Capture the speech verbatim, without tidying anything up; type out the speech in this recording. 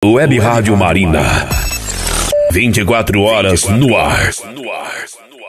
Web Rádio Marina. vinte e quatro horas no ar.